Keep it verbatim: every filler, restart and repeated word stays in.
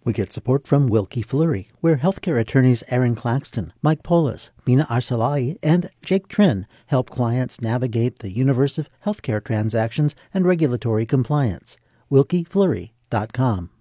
We get support from Wilkie Fleury, where healthcare attorneys Aaron Claxton, Mike Polis, Mina Arsalai, and Jake Trin help clients navigate the universe of healthcare transactions and regulatory compliance. wilkie fleury dot com.